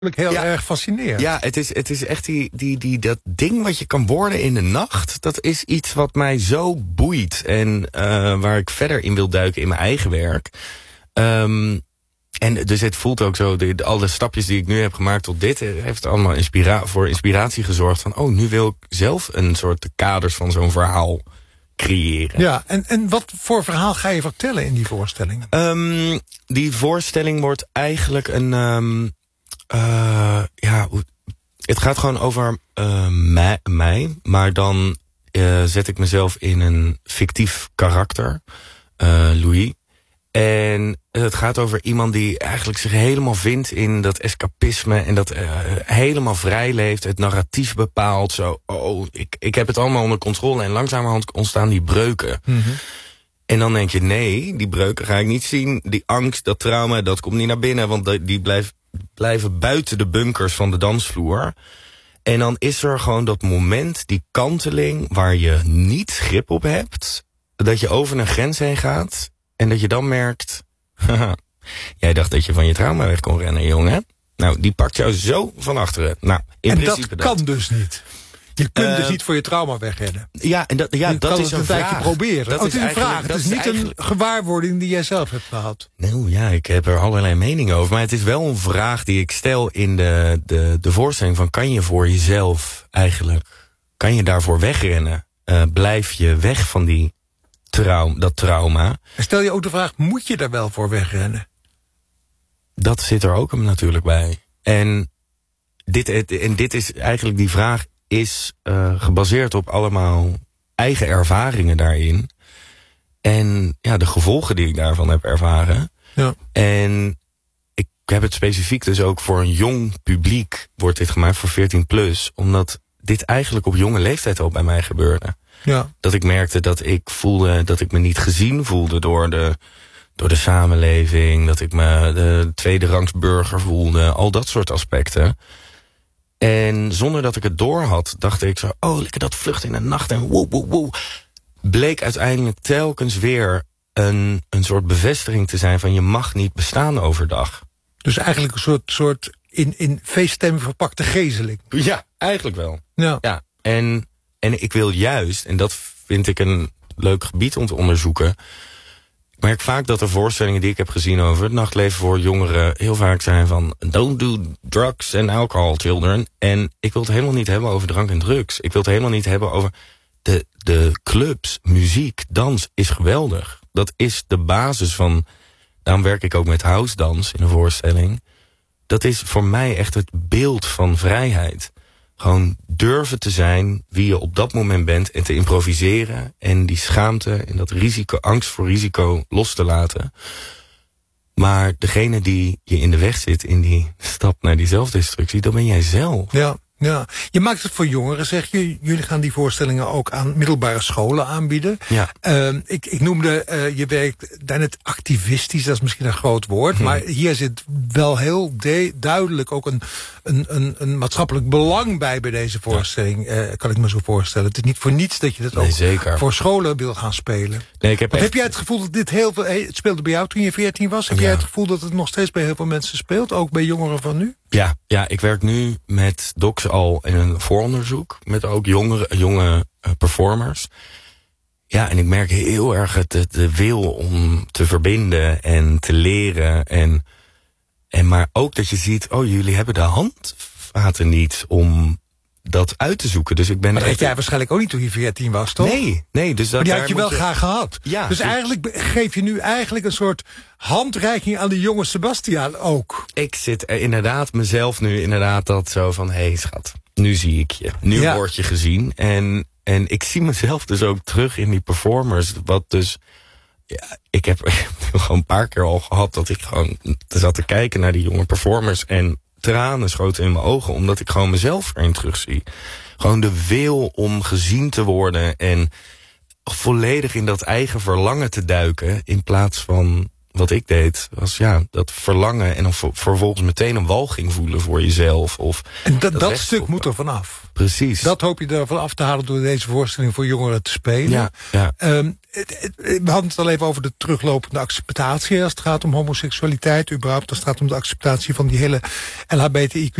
heel erg fascinerend. Ja, het is echt dat ding wat je kan worden in de nacht. Dat is iets wat mij zo boeit. En waar ik verder in wil duiken in mijn eigen werk. En dus het voelt ook zo, alle stapjes die ik nu heb gemaakt tot dit... heeft allemaal voor inspiratie gezorgd van... nu wil ik zelf een soort kaders van zo'n verhaal creëren. Ja, en wat voor verhaal ga je vertellen in die voorstelling? Die voorstelling wordt eigenlijk een... het gaat gewoon over mij, maar dan zet ik mezelf in een fictief karakter, Louis. En het gaat over iemand die eigenlijk zich helemaal vindt in dat escapisme en dat helemaal vrij leeft, het narratief bepaalt. Zo, ik heb het allemaal onder controle en langzamerhand ontstaan die breuken. Mm-hmm. En dan denk je, nee, die breuken ga ik niet zien. Die angst, dat trauma, dat komt niet naar binnen, want die blijven buiten de bunkers van de dansvloer. En dan is er gewoon dat moment, die kanteling, waar je niet grip op hebt, dat je over een grens heen gaat en dat je dan merkt, haha, jij dacht dat je van je trauma weg kon rennen, jongen. Nou, die pakt jou zo van achteren. Nou, in en principe dat kan dus niet. Je kunt dus niet voor je trauma wegrennen. Ja, en dat is een tijdje proberen. Dat is een vraag. Het is niet een gewaarwording die jij zelf hebt gehad. Nou ja, ik heb er allerlei meningen over. Maar het is wel een vraag die ik stel in de voorstelling van, kan je voor jezelf eigenlijk, kan je daarvoor wegrennen? Blijf je weg van dat trauma? En stel je ook de vraag, moet je daar wel voor wegrennen? Dat zit er ook natuurlijk bij. En dit is eigenlijk, die vraag is gebaseerd op allemaal eigen ervaringen daarin. En ja, de gevolgen die ik daarvan heb ervaren. Ja. En ik heb het specifiek dus ook voor een jong publiek wordt dit gemaakt, voor 14+. Omdat dit eigenlijk op jonge leeftijd al bij mij gebeurde. Ja. Dat ik merkte dat ik voelde dat ik me niet gezien voelde door de samenleving. Dat ik me de tweederangs burger voelde. Al dat soort aspecten. En zonder dat ik het door had, dacht ik zo, lekker dat vlucht in de nacht en woe. Bleek uiteindelijk telkens weer een soort bevestiging te zijn van, je mag niet bestaan overdag. Dus eigenlijk een soort in feeststemmen verpakte gezeling. Ja, eigenlijk wel. Ja. En ik wil juist, en dat vind ik een leuk gebied om te onderzoeken, ik merk vaak dat de voorstellingen die ik heb gezien over het nachtleven voor jongeren heel vaak zijn van, don't do drugs and alcohol, children. En ik wil het helemaal niet hebben over drank en drugs. Ik wil het helemaal niet hebben over de clubs, muziek, dans is geweldig. Dat is de basis van, daarom werk ik ook met house dans in een voorstelling. Dat is voor mij echt het beeld van vrijheid. Gewoon durven te zijn wie je op dat moment bent en te improviseren. En die schaamte en dat risico, angst voor risico los te laten. Maar degene die je in de weg zit in die stap naar die zelfdestructie, dat ben jij zelf. Ja. Ja, je maakt het voor jongeren, zeg je. Jullie gaan die voorstellingen ook aan middelbare scholen aanbieden. Ja. Ik noemde je werk daarnet activistisch, dat is misschien een groot woord. Maar hier zit wel heel duidelijk ook een maatschappelijk belang bij deze voorstelling. Kan ik me zo voorstellen. Het is niet voor niets dat je dat ook zeker voor scholen wil gaan spelen. Nee, heb jij het gevoel dat dit heel veel... Het speelde bij jou toen je 14 was. Heb jij het gevoel dat het nog steeds bij heel veel mensen speelt? Ook bij jongeren van nu? Ja, ik werk nu met Docs al in een vooronderzoek. Met ook jonge performers. Ja, en ik merk heel erg de wil om te verbinden en te leren. En maar ook dat je ziet, jullie hebben de handvaten niet om dat uit te zoeken. Dus ik ben. Maar dat had jij waarschijnlijk ook niet toen je 14 was, toch? Nee. Dus maar die had je wel graag gehad. Ja, dus eigenlijk geef je nu eigenlijk een soort handreiking aan de jonge Sebastiaan ook. Ik zit inderdaad mezelf nu dat zo van, hé schat, nu zie ik je. Nu word je gezien. En ik zie mezelf dus ook terug in die performers. Wat dus, ik heb gewoon een paar keer al gehad dat ik gewoon zat te kijken naar die jonge performers en tranen schoten in mijn ogen, omdat ik gewoon mezelf erin terugzie. Gewoon de wil om gezien te worden en volledig in dat eigen verlangen te duiken, in plaats van wat ik deed, was dat verlangen en dan vervolgens meteen een walging voelen voor jezelf. En dat stuk moet er vanaf. Precies. Dat hoop je er van af te halen door deze voorstelling voor jongeren te spelen. Ja. we hadden het al even over de teruglopende acceptatie als het gaat om homoseksualiteit. Überhaupt als het gaat om de acceptatie van die hele LHBTIQ